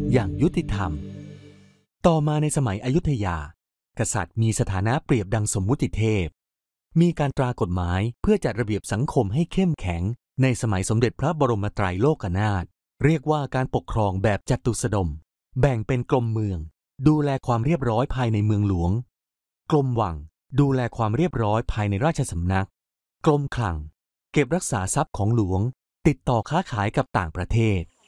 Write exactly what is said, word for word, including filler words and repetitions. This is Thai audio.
อย่างยุติธรรมต่อมาในสมัยอยุธยากษัตริย์มีสถานะเปรียบดังสมมุติเทพมีการตรากฎหมายเพื่อจัดระเบียบสังคมให้เข้มแข็งในสมัยสมเด็จพระบรมไตรโลกนาถเรียกว่าการปกครองแบบจตุสดมแบ่งเป็นกรมเมืองดูแลความเรียบร้อยภายในเมืองหลวงกรมวังดูแลความเรียบร้อยภายในราชสำนักกรมคลังเก็บรักษาทรัพย์ของหลวงติดต่อค้าขายกับต่างประเทศ